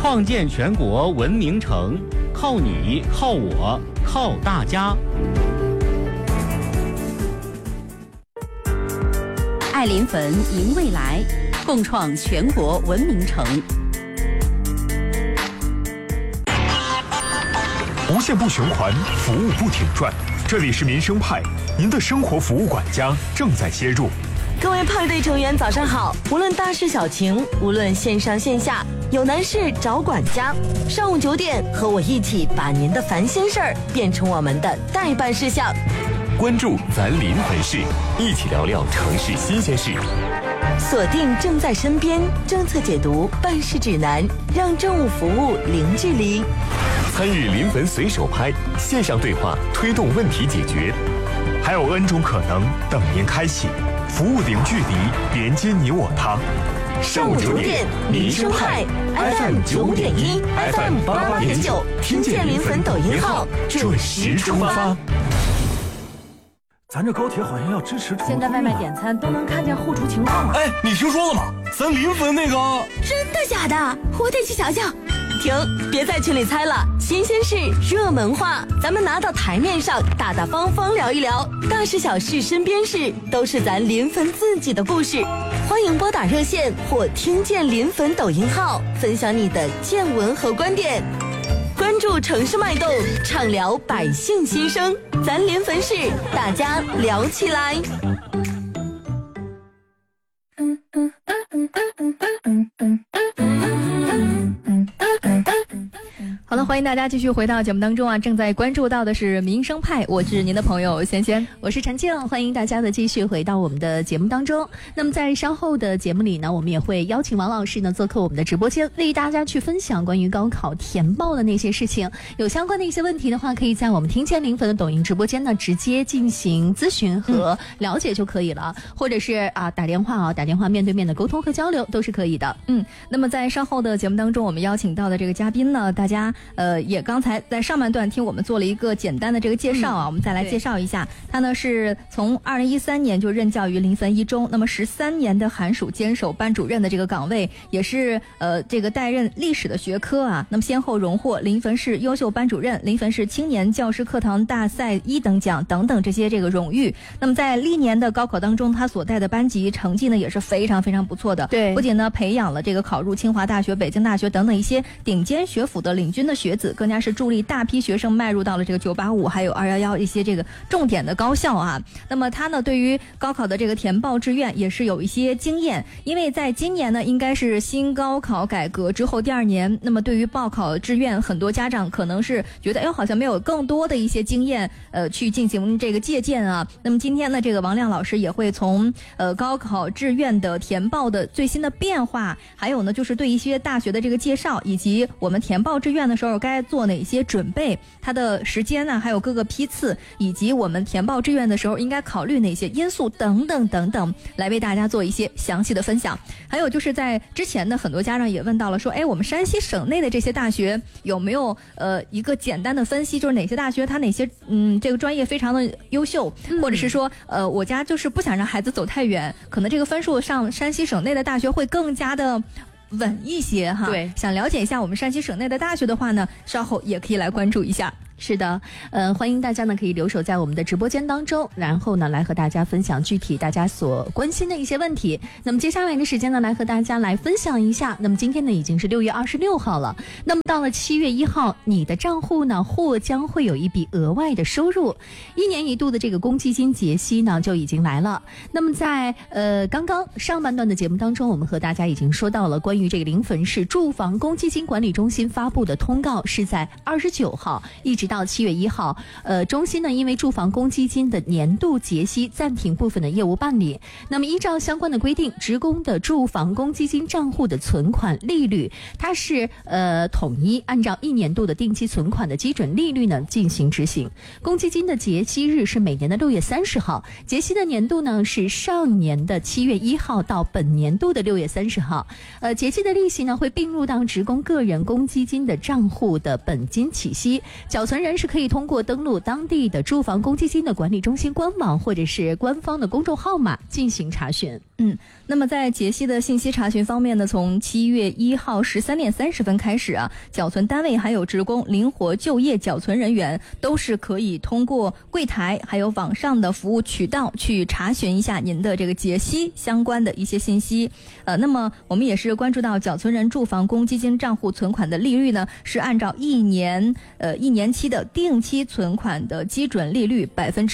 创建全国文明城，靠你，靠我，靠大家。 爱临汾迎未来，共创全国文明城。 无限不循环，服务不停转。这里是民生派，您的生活服务管家正在切入。 各位派对成员早上好，无论大事小情，无论线上线下，有难事找管家。上午9点，和我一起把您的烦心事儿变成我们的待办事项。 关注咱临汾市，一起聊聊城市新鲜事。 锁定正在身边政策解读办事指南，让政务服务零距离。 参与临汾随手拍线上对话，推动问题解决。 还有 N 种可能等您开启，服务零距离，连接你我他。 上午9点，民生派 FM 95.1 FM 88.9，听见临汾抖音号，准时出发。 咱这高铁好像要支持重现在外卖点餐都能看见后厨情况。 哎，你听说了吗？咱临汾那个…… 真的假的？我得去瞧瞧。停，别在群里猜了，新鲜事热门话，咱们拿到台面上大大方方聊一聊，大事小事身边事，都是咱临汾自己的故事。欢迎拨打热线或听见临汾抖音号，分享你的见闻和观点。关注城市脉动，畅聊百姓心声，咱临汾市，大家聊起来。 好了，欢迎大家继续回到节目当中啊！正在关注到的是民生派，我是您的朋友仙仙， 我是陈静，欢迎大家的继续回到我们的节目当中。那么在稍后的节目里呢，我们也会邀请王老师呢做客我们的直播间，为大家去分享关于高考填报的那些事情。有相关的一些问题的话，可以在我们听见临汾的抖音直播间呢直接进行咨询和了解就可以了，或者是打电话面对面的沟通和交流都是可以的。 那么在稍后的节目当中，我们邀请到的这个嘉宾呢，大家也刚才在上半段听我们做了一个简单的这个介绍啊，我们再来介绍一下。他呢是从2013年就任教于临汾一中，那么13年的寒暑坚守班主任的这个岗位，也是这个代任历史的学科啊。那么先后荣获临汾市优秀班主任、临汾市青年教师课堂大赛1等奖等等这些这个荣誉。那么在历年的高考当中，他所带的班级成绩呢也是非常非常不错的。 对， 不仅呢培养了这个考入清华大学、北京大学等等一些顶尖学府的领军的学子，更加是助力大批学生迈入到了这个985还有211一些这个重点的高校啊。那么他呢对于高考的这个填报志愿也是有一些经验，因为在今年呢应该是新高考改革之后第2年，那么对于报考志愿，很多家长可能是觉得好像没有更多的一些经验去进行这个借鉴啊。那么今天呢这个王亮老师也会从高考志愿的填报的最新的变化，还有呢就是对一些大学的这个介绍，以及我们填报志愿的时候该做哪些准备，它的时间呢，还有各个批次，以及我们填报志愿的时候应该考虑哪些因素等等等等，来为大家做一些详细的分享。还有就是在之前呢，很多家长也问到了说，我们山西省内的这些大学有没有一个简单的分析，就是哪些大学它哪些这个专业非常的优秀，或者是说我家就是不想让孩子走太远，可能这个分数上山西省内的大学会更加的稳一些哈。 对， 想了解一下我们山西省内的大学的话呢，稍后也可以来关注一下。 是的，欢迎大家呢可以留守在我们的直播间当中，然后呢来和大家分享具体大家所关心的一些问题。那么接下来的时间呢，来和大家来分享一下。那么今天呢已经是6月26号了，那么到了7月1号，你的账户呢或将会有一笔额外的收入。1年1度的这个公积金结息呢就已经来了。那么在刚刚上半段的节目当中，我们和大家已经说到了关于这个临汾市住房公积金管理中心发布的通告，是在29号一直到7月1号，中心呢因为住房公积金的年度结息暂停部分的业务办理。那么依照相关的规定，职工的住房公积金账户的存款利率，它是统一按照1年度的定期存款的基准利率呢进行执行。公积金的结息日是每年的6月30号，结息的年度呢是上年的7月1号到本年度的6月30号。结息的利息呢会并入到职工个人公积金的账户的本金起息，缴存存人是可以通过登录当地的住房公积金的管理中心官网或者是官方的公众号码进行查询。 那么在节息的信息查询方面呢，从7月1号13点30分开始啊，缴存单位还有职工、灵活就业缴存人员都是可以通过柜台还有网上的服务渠道去查询一下您的这个节息相关的一些信息。那么我们也是关注到缴存人住房公积金账户存款的利率呢，是按照一年期的定期存款的基准利率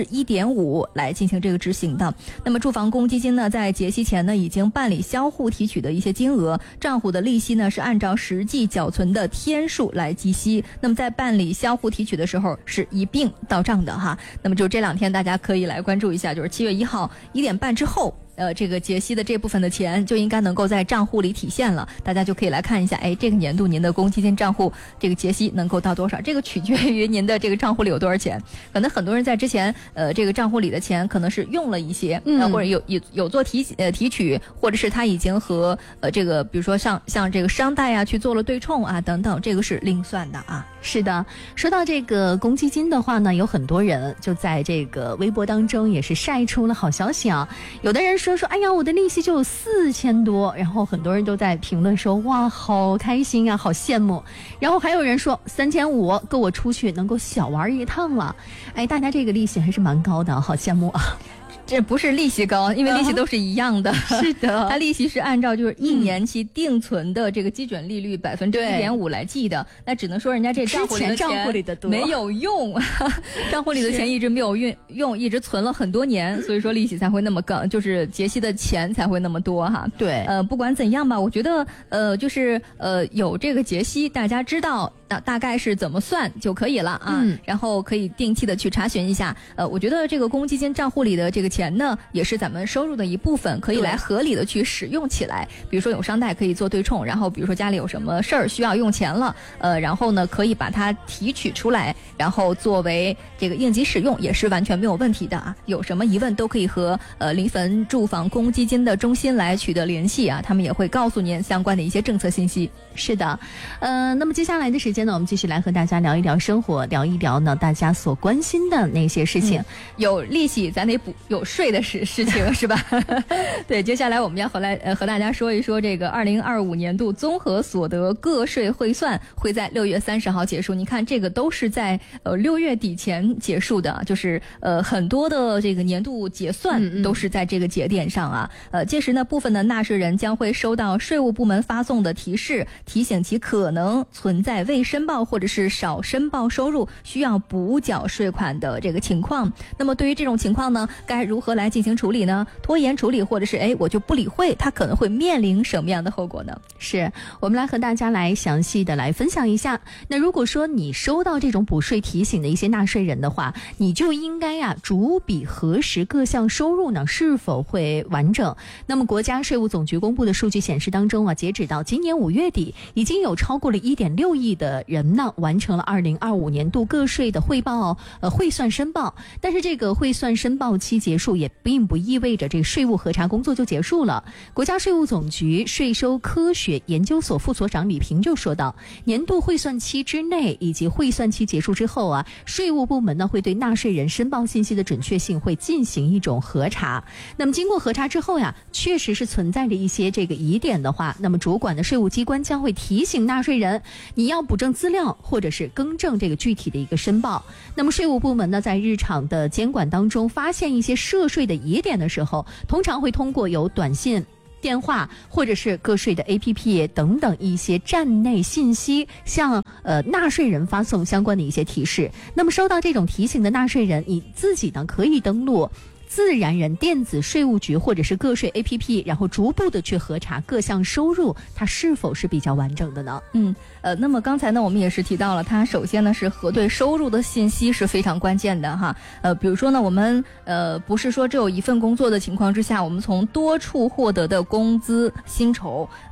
1.5%来进行这个执行的。那么住房公积金呢，在节息前呢已经办理销户提取的一些金额，账户的利息呢是按照实际缴存的天数来计息。那么在办理销户提取的时候是一并到账的哈。那么就这2天大家可以来关注一下，就是7月1号1点半之后。这个节息的这部分的钱就应该能够在账户里体现了，大家就可以来看一下，这个年度您的公积金账户这个节息能够到多少？这个取决于您的这个账户里有多少钱。可能很多人在之前这个账户里的钱可能是用了一些，或者有做提取，或者是他已经和这个比如说像这个商贷啊去做了对冲啊等等，这个是另算的啊。 是的，说到这个公积金的话呢，有很多人就在这个微博当中也是晒出了好消息啊。有的人说哎呀，我的利息就有4000多，然后很多人都在评论说哇，好开心啊，好羡慕。然后还有人说3500够我出去能够小玩一趟了。大家这个利息还是蛮高的，好羡慕啊。 这不是利息高，因为利息都是一样的。 是的， 它利息是按照就是1年期定存的这个基准利率1.5%来计的。那只能说人家这账户里的钱没有用，账户里的钱一直没有用，一直存了很多年，所以说利息才会那么高，就是节息的钱才会那么多哈。 对， 不管怎样吧，我觉得就是有这个节息，大家知道大概是怎么算就可以了啊。然后可以定期的去查询一下。我觉得这个公积金账户里的这个钱呢，也是咱们收入的一部分，可以来合理的去使用起来。比如说有商贷可以做对冲，然后比如说家里有什么事儿需要用钱了，然后呢可以把它提取出来，然后作为这个应急使用，也是完全没有问题的啊。有什么疑问都可以和临汾住房公积金的中心来取得联系啊，他们也会告诉您相关的一些政策信息。 是的，那么接下来的时间呢，我们继续来和大家聊一聊生活，聊一聊呢大家所关心的那些事情。 有利息咱得补，有税的事情是吧？对，接下来我们要和大家说一说这个2025年度综合所得个税汇算会在6月30号结束。你看这个都是在6月底前结束的，就是很多的这个年度结算都是在这个节点上啊。届时呢，部分的纳税人将会收到税务部门发送的提示，提醒其可能存在未申报或者是少申报收入需要补缴税款的这个情况。那么对于这种情况呢，该如何来进行处理呢？拖延处理，或者是我就不理会，它可能会面临什么样的后果呢？ 是我们来和大家来详细的来分享一下。那如果说你收到这种补税提醒的一些纳税人的话，你就应该逐笔核实各项收入呢是否会完整。那么国家税务总局公布的数据显示当中截止到今年5月底，已经有超过了1.6亿的人呢完成了2025年度个税的汇算申报。但是这个汇算申报期结束也并不意味着这个税务核查工作就结束了。国家税务总局税收科学研究所副所长李平就说到，年度汇算期之内以及汇算期结束之后税务部门呢会对纳税人申报信息的准确性会进行一种核查。那么经过核查之后确实是存在着一些这个疑点的话，那么主管的税务机关将会提醒纳税人，你要补正资料或者是更正这个具体的一个申报。那么税务部门呢在日常的监管当中发现一些涉税的疑点的时候，通常会通过有短信、电话或者是个税的 APP 等等一些站内信息向纳税人发送相关的一些提示。那么收到这种提醒的纳税人，你自己呢可以登录自然人电子税务局或者是个税 APP， 然后逐步的去核查各项收入它是否是比较完整的呢？ 那么刚才呢我们也是提到了，它首先呢是核对收入的信息是非常关键的哈。比如说呢我们不是说只有一份工作的情况之下，我们从多处获得的工资薪酬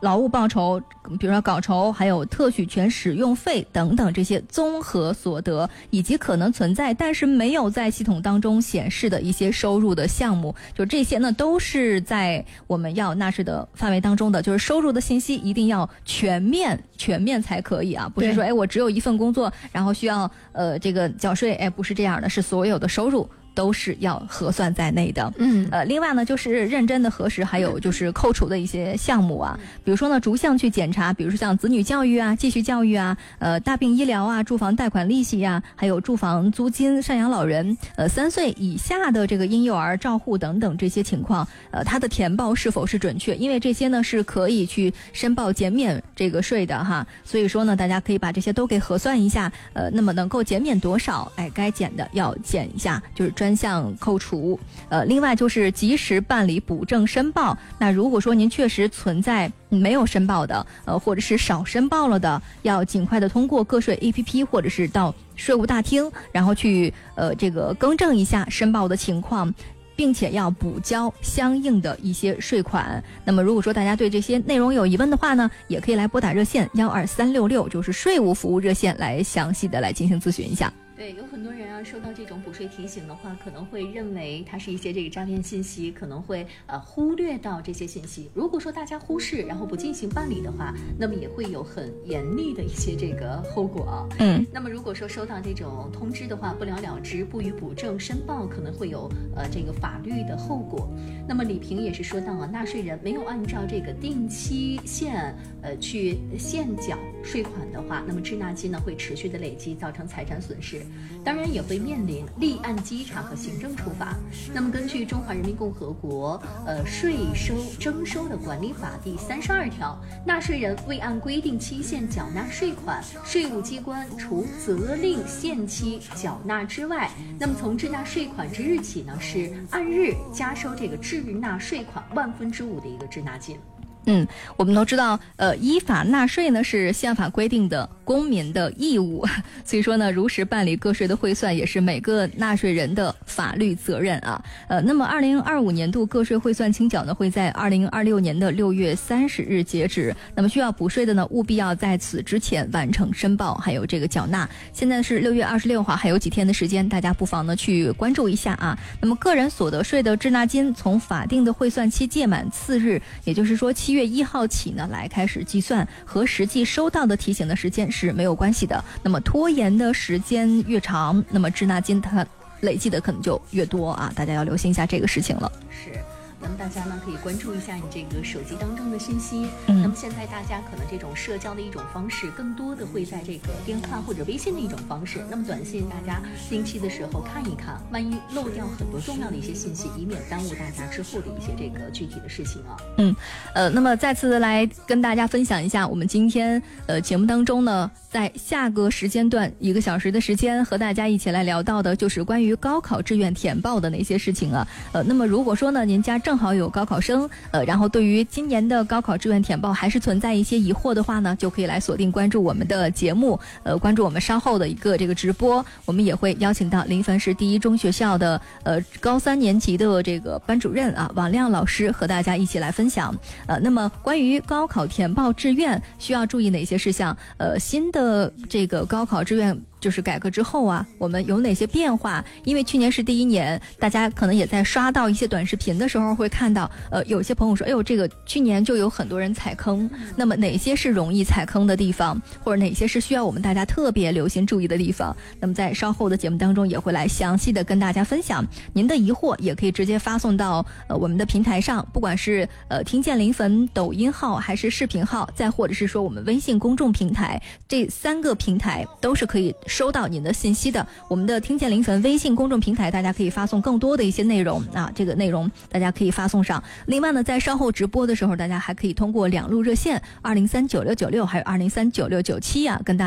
劳务报酬，比如说稿酬，还有特许权使用费等等这些综合所得，以及可能存在但是没有在系统当中显示的一些收入的项目，就这些呢都是在我们要纳税的范围当中的，就是收入的信息一定要全面才可以啊，不是说我只有一份工作，然后需要这个缴税，不是这样的，是所有的收入都是要核算在内的。另外呢，就是认真的核实，还有就是扣除的一些项目啊，比如说呢，逐项去检查，比如说像子女教育啊、继续教育啊、大病医疗啊、住房贷款利息呀、还有住房租金、赡养老人、3岁以下的这个婴幼儿照护等等这些情况，它的填报是否是准确？因为这些呢是可以去申报减免这个税的哈，所以说呢，大家可以把这些都给核算一下，那么能够减免多少？该减的要减一下，就是专项扣除。另外就是及时办理补正申报。那如果说您确实存在没有申报的，或者是少申报了的，要尽快的通过个税 APP 或者是到税务大厅，然后去这个更正一下申报的情况，并且要补交相应的一些税款。那么如果说大家对这些内容有疑问的话呢，也可以来拨打热线12366，就是税务服务热线，来详细的来进行咨询一下。 对，有很多人啊，收到这种补税提醒的话，可能会认为它是一些这个诈骗信息，可能会忽略到这些信息。如果说大家忽视，然后不进行办理的话，那么也会有很严厉的一些这个后果。那么如果说收到这种通知的话，不了了之，不予补正申报，可能会有这个法律的后果。那么李平也是说到啊，纳税人没有按照这个定期限去现缴税款的话，那么滞纳金呢会持续的累积，造成财产损失。当然也会面临立案稽查和行政处罚。那么根据《中华人民共和国税收征收的管理法》第32条，纳税人未按规定期限缴纳税款，税务机关除责令限期缴纳之外，那么从滞纳税款之日起呢，是按日加收这个滞纳税款5/1000的一个滞纳金。 我们都知道，依法纳税呢是宪法规定的公民的义务，所以说呢，如实办理个税的汇算也是每个纳税人的法律责任啊。那么2025年度个税汇算清缴呢，会在2026年的6月30日截止。那么需要补税的呢，务必要在此之前完成申报，还有这个缴纳。现在是6月26号，还有几天的时间，大家不妨呢去关注一下啊。那么个人所得税的滞纳金从法定的汇算期届满次日，也就是说7月1号起呢来开始计算，和实际收到的提醒的时间是没有关系的。那么拖延的时间越长，那么滞纳金它累计的可能就越多啊，大家要留心一下这个事情了。 是。那么大家呢可以关注一下你这个手机当中的信息。那么现在大家可能这种社交的一种方式，更多的会在这个电话或者微信的一种方式。那么短信大家定期的时候看一看，万一漏掉很多重要的一些信息，以免耽误大家之后的一些这个具体的事情啊。 那么再次来跟大家分享一下，我们今天节目当中呢，在下个时间段1个小时的时间，和大家一起来聊到的就是关于高考志愿填报的那些事情啊。那么如果说呢，您家正好有高考生，然后对于今年的高考志愿填报还是存在一些疑惑的话呢，就可以来锁定关注我们的节目，关注我们稍后的一个这个直播，我们也会邀请到临汾市第一中学校的高3年级的这个班主任啊王亮老师和大家一起来分享。那么关于高考填报志愿需要注意哪些事项？新的这个高考志愿就是改革之后啊，我们有哪些变化？因为去年是第一年，大家可能也在刷到一些短视频的时候会看到，有些朋友说，哎呦，这个去年就有很多人踩坑。那么哪些是容易踩坑的地方，或者哪些是需要我们大家特别留心注意的地方？那么在稍后的节目当中也会来详细的跟大家分享。您的疑惑也可以直接发送到我们的平台上，不管是听见临汾抖音号还是视频号，再或者是说我们微信公众平台，这3个平台都是可以收到您的信息的。我们的听见临汾微信公众平台，大家可以发送更多的一些内容啊，这个内容大家可以发送上。另外呢，在稍后直播的时候，大家还可以通过2路热线20396696还有20396697啊，跟大家